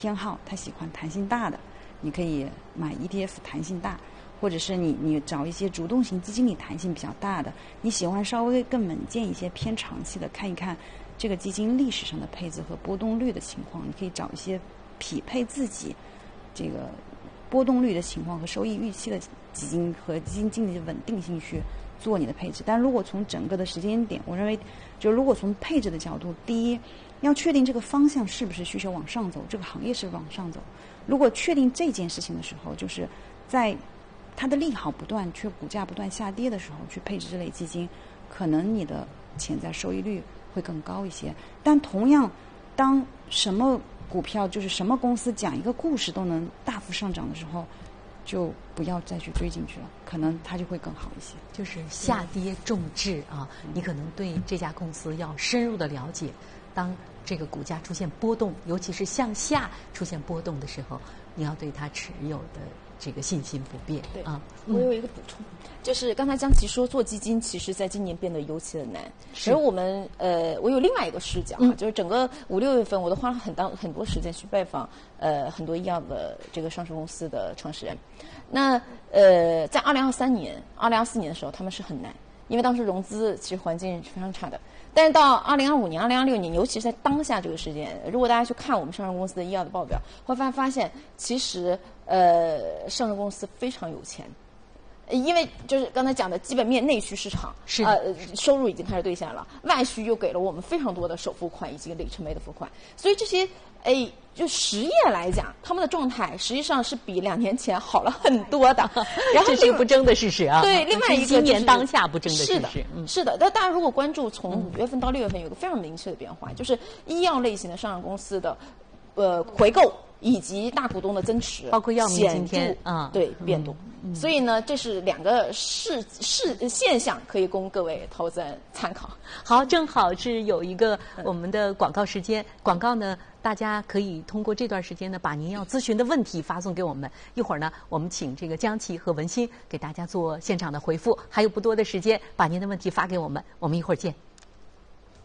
偏好，他喜欢弹性大的，你可以买 ETF 弹性大，或者是你找一些主动型基金里弹性比较大的。你喜欢稍微更稳健一些偏长期的，看一看这个基金历史上的配置和波动率的情况，你可以找一些匹配自己这个波动率的情况和收益预期的基金和基金经理的稳定性去做你的配置。但如果从整个的时间点，我认为就如果从配置的角度，第一要确定这个方向是不是需求往上走，这个行业是往上走。如果确定这件事情的时候，就是在它的利好不断却股价不断下跌的时候去配置这类基金，可能你的潜在收益率会更高一些。但同样，当什么股票就是什么公司讲一个故事都能大幅上涨的时候，就不要再去追进去了，可能它就会更好一些。 就是下跌重质啊，你可能对这家公司要深入的了解。当这个股价出现波动，尤其是向下出现波动的时候，你要对它持有的这个信心不变。 对啊， 我有一个补充，就是刚才江琪说做基金，其实在今年变得尤其的难。而我们我有另外一个视角就是整个5、6月份，我都花了很多时间去拜访很多医药的这个上市公司的创始人。那在2024年的时候，他们是很难，因为当时融资其实环境是非常差的。但是到2025年、2026年，尤其是在当下这个时间，如果大家去看我们上市公司的医药的报表，会发现其实上市公司非常有钱。因为就是刚才讲的基本面内需市场是收入已经开始兑现了，外需又给了我们非常多的首付款以及里程碑的付款，所以这些就实业来讲，他们的状态实际上是比2年前好了很多的。然后这是个不争的事实啊。 对，另外一个今年当下不争的事实。 是的。但大家如果关注从5月份到6月份，有个非常明确的变化，就是医药类型的上市公司的回购以及大股东的增持， 包括药明今天对变动。所以呢，这是2个现象，可以供各位投资人参考。 好，正好是有一个我们的广告时间，广告呢，大家可以通过这段时间呢，把您要咨询的问题发送给我们。一会儿呢，我们请这个江琪和文心给大家做现场的回复。还有不多的时间，把您的问题发给我们，我们一会儿见。